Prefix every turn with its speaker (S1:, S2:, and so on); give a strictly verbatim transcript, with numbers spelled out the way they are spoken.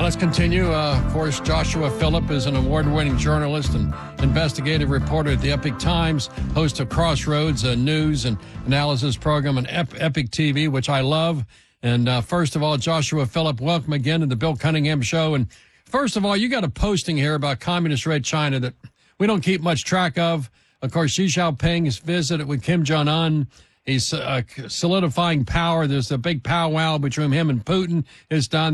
S1: let's continue. Uh, of course, Joshua Phillip is an award-winning journalist and investigative reporter at the Epic Times, host of Crossroads, a news and analysis program on Ep- Epic T V, which I love. And uh, first of all, Joshua Phillip, welcome again to the Bill Cunningham Show. And first of all, you got a posting here about Communist Red China that we don't keep much track of. Of course, Xi Jinping's visit with Kim Jong-un. He's uh, solidifying power. There's a big powwow between him and Putin is done.